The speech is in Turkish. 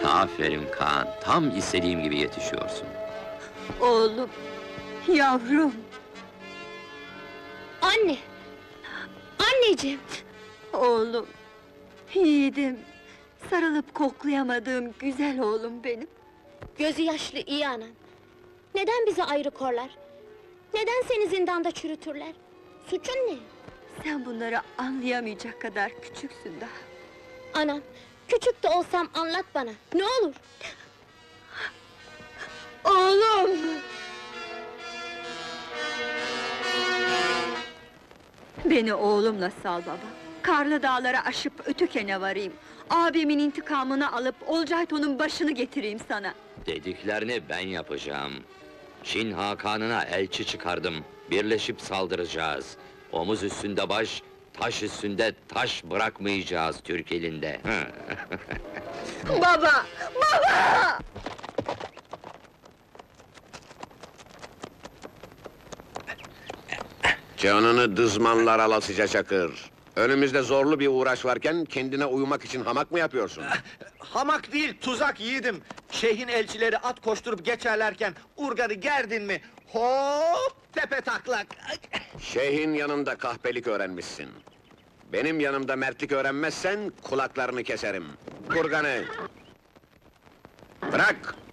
Aferin Kaan, tam istediğim gibi yetişiyorsun. Oğlum, yavrum, Anne! Anneciğim! oğlum, yiğidim, sarılıp koklayamadığım güzel oğlum benim. Gözü yaşlı iyi anan. Neden bizi ayrı korlar? Neden seni zindanda çürütürler? Suçun ne? Sen bunları anlayamayacak kadar küçüksün daha. Anam, küçük de olsam anlat bana, ne olur! Oğlum! Beni oğlumla sal baba. Karlı dağları aşıp Ötüken'e varayım. Abimin intikamını alıp Olcayto'nun başını getireyim sana. Dediklerini ben yapacağım. Çin Hakan'ına elçi çıkardım. Birleşip saldıracağız. Omuz üstünde baş, taş üstünde taş bırakmayacağız Türk elinde. Baba! Baba! Canını dızmanlar alasıca Çakır. Önümüzde zorlu bir uğraş varken kendine uyumak için hamak mı yapıyorsun? Hamak değil, tuzak yiğidim! Şeyhin elçileri at koşturup geçerlerken, urganı gerdin mi? Hop! Tepe taklak! Şeyhin yanında kahpelik öğrenmişsin. Benim yanımda mertlik öğrenmezsen kulaklarını keserim. Kurganı! Bırak!